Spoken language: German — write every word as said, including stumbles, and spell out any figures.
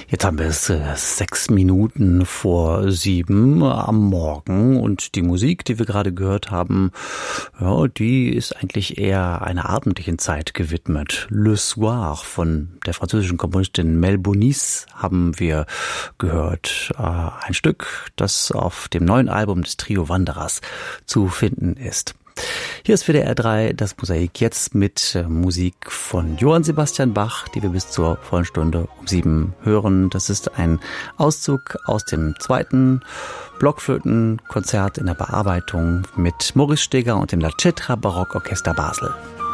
Jetzt haben wir es äh, sechs Minuten vor sieben am Morgen und die Musik, die wir gerade gehört haben, ja, die ist eigentlich eher einer abendlichen Zeit gewidmet. Le Soir von der französischen Komponistin Mel Bonis haben wir gehört. Äh, ein Stück, das auf dem neuen Album des Trio Wanderers zu finden ist. Hier ist für der R drei das Mosaik jetzt mit Musik von Johann Sebastian Bach, die wir bis zur vollen Stunde um sieben hören. Das ist ein Auszug aus dem zweiten Blockflötenkonzert in der Bearbeitung mit Maurice Steger und dem La Cetra Barockorchester Basel.